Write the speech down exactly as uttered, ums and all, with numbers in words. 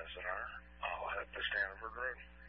S N R. I'll head to Stanford Road.